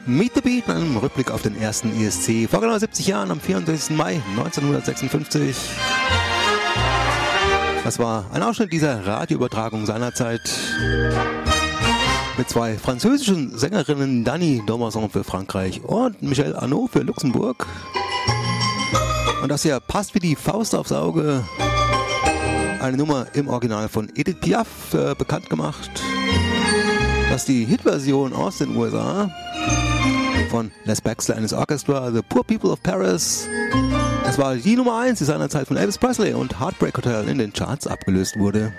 Meet the Beat mit einem Rückblick auf den ersten ESC vor genau 70 Jahren am 24. Mai 1956. Das war ein Ausschnitt dieser Radioübertragung seinerzeit mit zwei französischen Sängerinnen, Dany Domerson für Frankreich und Michel Arnaud für Luxemburg. Und das hier passt wie die Faust aufs Auge. Eine Nummer im Original von Edith Piaf bekannt gemacht. Das ist die Hitversion aus den USA von Les Baxter and his Orchestra, The Poor People of Paris. Das war die Nummer 1, die seinerzeit von Elvis Presley und Heartbreak Hotel in den Charts abgelöst wurde.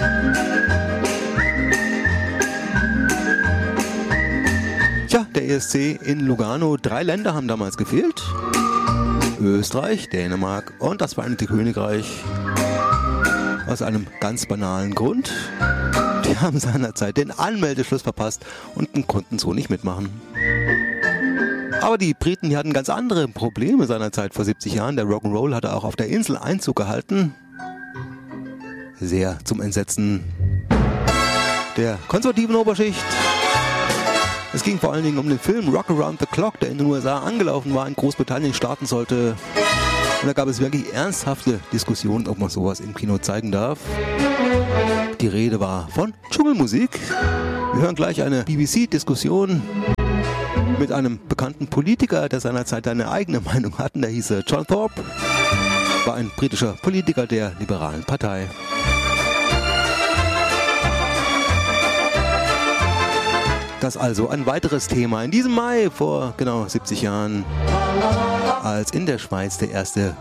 Tja, der ESC in Lugano, 3 Länder haben damals gefehlt. Österreich, Dänemark und das Vereinigte Königreich. Aus einem ganz banalen Grund. Die haben seinerzeit den Anmeldeschluss verpasst und konnten so nicht mitmachen. Aber die Briten, die hatten ganz andere Probleme seinerzeit vor 70 Jahren. Der Rock'n'Roll hatte auch auf der Insel Einzug gehalten. Sehr zum Entsetzen der konservativen Oberschicht. Es ging vor allen Dingen um den Film Rock Around the Clock, der in den USA angelaufen war, in Großbritannien starten sollte. Und da gab es wirklich ernsthafte Diskussionen, ob man sowas im Kino zeigen darf. Die Rede war von Dschungelmusik. Wir hören gleich eine BBC-Diskussion mit einem bekannten Politiker, der seinerzeit eine eigene Meinung hatte. Der hieß John Thorpe, war ein britischer Politiker der Liberalen Partei. Das also ein weiteres Thema in diesem Mai vor genau 70 Jahren, als in der Schweiz der erste